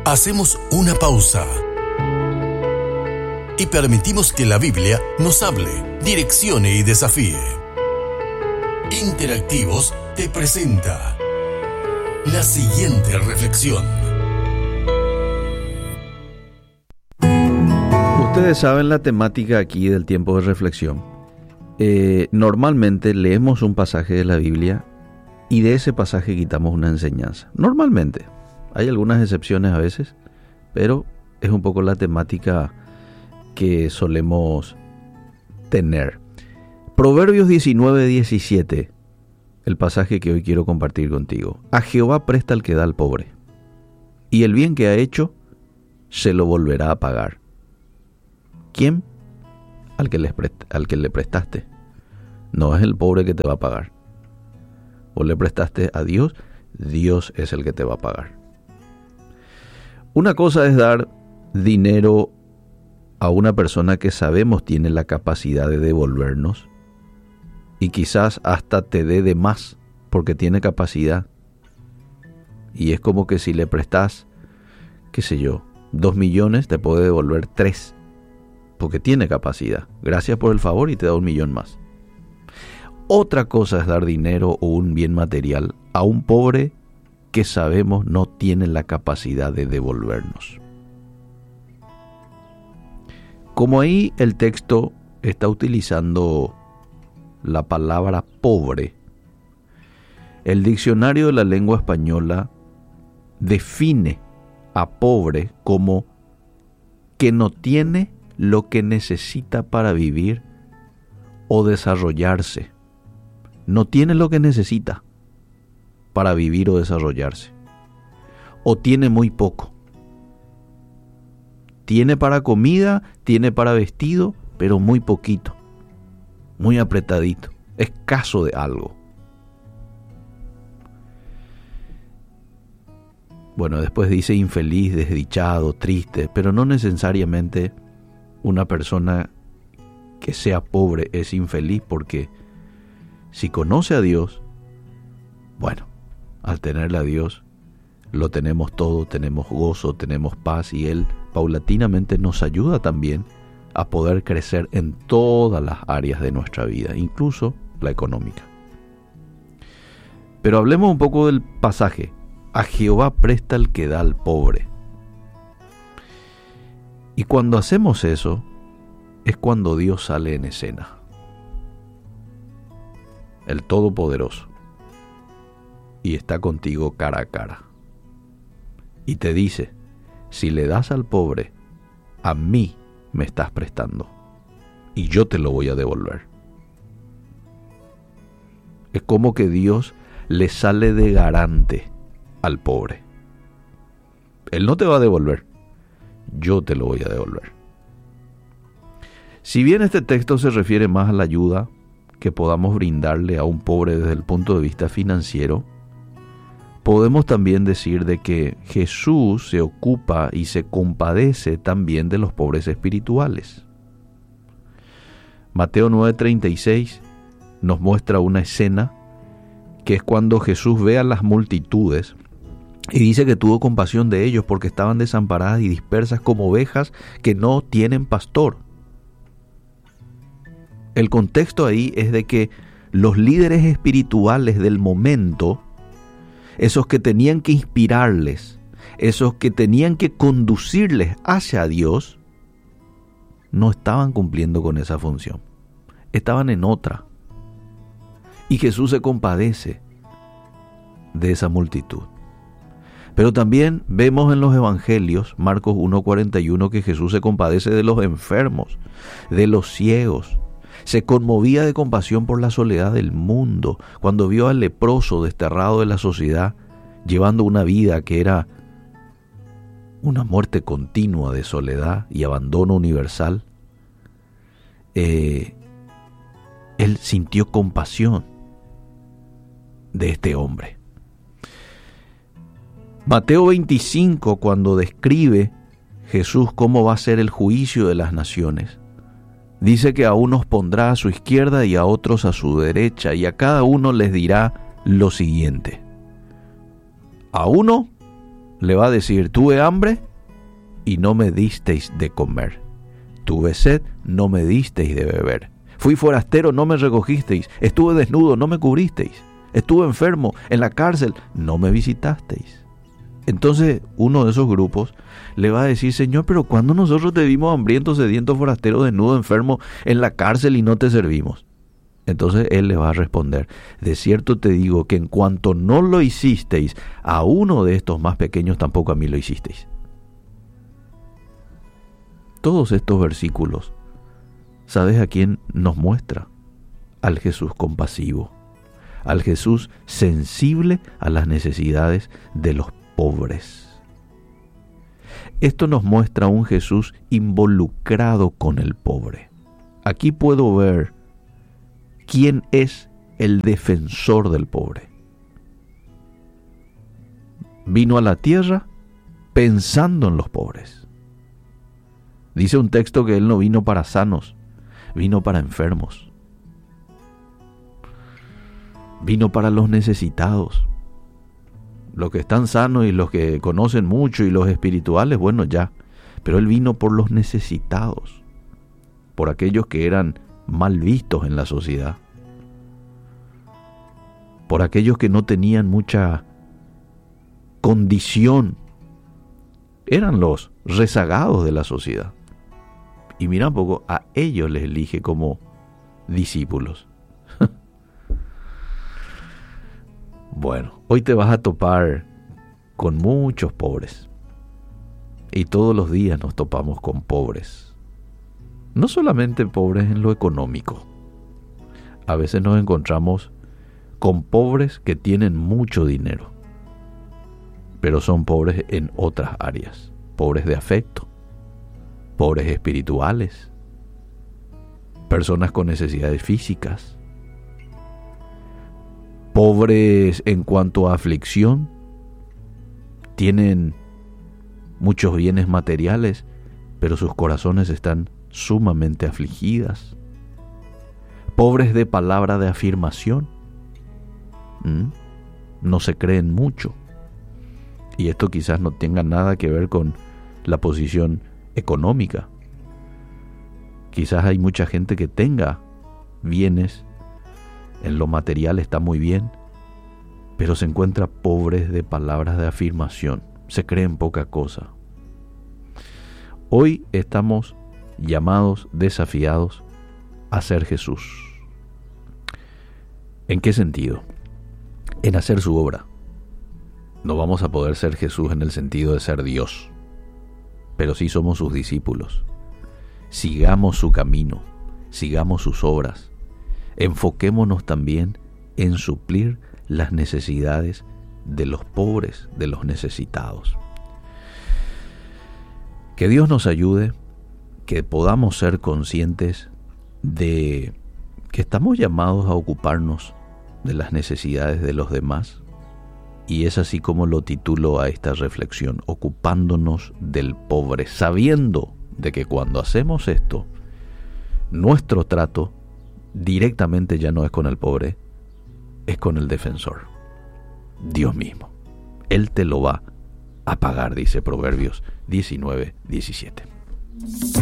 Hacemos una pausa y permitimos que la Biblia nos hable, direccione y desafíe. Interactivos te presenta la siguiente reflexión. Ustedes saben la temática aquí del tiempo de reflexión. Normalmente leemos un pasaje de la Biblia y de ese pasaje quitamos una enseñanza. Normalmente. Hay algunas excepciones a veces, pero es un poco la temática que solemos tener. Proverbios 19:17, el pasaje que hoy quiero compartir contigo. A Jehová presta el que da al pobre, y el bien que ha hecho se lo volverá a pagar. ¿Quién? Al que le prestaste. No es el pobre que te va a pagar. Vos le prestaste a Dios, Dios es el que te va a pagar. Una cosa es dar dinero a una persona que sabemos tiene la capacidad de devolvernos y quizás hasta te dé de más porque tiene capacidad. Y es como que si le prestas, 2 millones, te puede devolver 3 porque tiene capacidad. Gracias por el favor y te da 1 millón más. Otra cosa es dar dinero o un bien material a un pobre que sabemos no tiene la capacidad de devolvernos. Como ahí el texto está utilizando la palabra pobre, el diccionario de la lengua española define a pobre como que no tiene lo que necesita para vivir o desarrollarse. No tiene lo que necesita para vivir o desarrollarse. O tiene muy poco. Tiene para comida, tiene para vestido, pero muy poquito. Muy apretadito. Escaso de algo. Bueno, después dice infeliz, desdichado, triste, pero no necesariamente una persona que sea pobre es infeliz, porque si conoce a Dios, bueno, al tenerle a Dios, lo tenemos todo, tenemos gozo, tenemos paz, y Él paulatinamente nos ayuda también a poder crecer en todas las áreas de nuestra vida, incluso la económica. Pero hablemos un poco del pasaje. A Jehová presta el que da al pobre. Y cuando hacemos eso, es cuando Dios sale en escena. El Todopoderoso. Y está contigo cara a cara. Y te dice, si le das al pobre, a mí me estás prestando. Y yo te lo voy a devolver. Es como que Dios le sale de garante al pobre. Él no te va a devolver. Yo te lo voy a devolver. Si bien este texto se refiere más a la ayuda que podamos brindarle a un pobre desde el punto de vista financiero, podemos también decir de que Jesús se ocupa y se compadece también de los pobres espirituales. Mateo 9:36 nos muestra una escena que es cuando Jesús ve a las multitudes y dice que tuvo compasión de ellos porque estaban desamparadas y dispersas como ovejas que no tienen pastor. El contexto ahí es de que los líderes espirituales del momento, esos que tenían que inspirarles, esos que tenían que conducirles hacia Dios, no estaban cumpliendo con esa función. Estaban en otra. Y Jesús se compadece de esa multitud. Pero también vemos en los evangelios, Marcos 1:41, que Jesús se compadece de los enfermos, de los ciegos. Se conmovía de compasión por la soledad del mundo, cuando vio al leproso desterrado de la sociedad, llevando una vida que era una muerte continua de soledad y abandono universal. Él sintió compasión de este hombre. Mateo 25, cuando describe Jesús cómo va a ser el juicio de las naciones, dice que a unos pondrá a su izquierda y a otros a su derecha, y a cada uno les dirá lo siguiente: a uno le va a decir: tuve hambre y no me disteis de comer. Tuve sed, no me disteis de beber. Fui forastero, no me recogisteis. Estuve desnudo, no me cubristeis. Estuve enfermo, en la cárcel, no me visitasteis. Entonces uno de esos grupos le va a decir: Señor, pero ¿cuándo nosotros te vimos hambriento, sediento, forastero, desnudo, enfermo, en la cárcel y no te servimos? Entonces Él le va a responder: de cierto te digo que en cuanto no lo hicisteis a uno de estos más pequeños, tampoco a mí lo hicisteis. Todos estos versículos, ¿sabes a quién nos muestra? Al Jesús compasivo, al Jesús sensible a las necesidades de los pobres. Esto nos muestra un Jesús involucrado con el pobre. Aquí puedo ver quién es el defensor del pobre. Vino a la tierra pensando en los pobres. Dice un texto que Él no vino para sanos, vino para enfermos. Vino para los necesitados. Los que están sanos y los que conocen mucho y los espirituales, bueno, ya. Pero Él vino por los necesitados, por aquellos que eran mal vistos en la sociedad, por aquellos que no tenían mucha condición. Eran los rezagados de la sociedad. Y mira un poco, a ellos les elige como discípulos. Bueno, hoy te vas a topar con muchos pobres. Y todos los días nos topamos con pobres. No solamente pobres en lo económico. A veces nos encontramos con pobres que tienen mucho dinero, pero son pobres en otras áreas. Pobres de afecto, pobres espirituales, personas con necesidades físicas, pobres en cuanto a aflicción, tienen muchos bienes materiales, pero sus corazones están sumamente afligidas. Pobres de palabra de afirmación, no se creen mucho. Y esto quizás no tenga nada que ver con la posición económica. Quizás hay mucha gente que tenga bienes, en lo material está muy bien, pero se encuentra pobres de palabras de afirmación, se creen poca cosa. Hoy estamos llamados, desafiados a ser Jesús. ¿En qué sentido? En hacer su obra. No vamos a poder ser Jesús en el sentido de ser Dios, pero sí somos sus discípulos. Sigamos su camino, sigamos sus obras. Enfoquémonos también en suplir las necesidades de los pobres, de los necesitados. Que Dios nos ayude, que podamos ser conscientes de que estamos llamados a ocuparnos de las necesidades de los demás. Y es así como lo titulo a esta reflexión: ocupándonos del pobre, sabiendo de que cuando hacemos esto, nuestro trato directamente ya no es con el pobre, es con el defensor, Dios mismo. Él te lo va a pagar, dice Proverbios 19:17.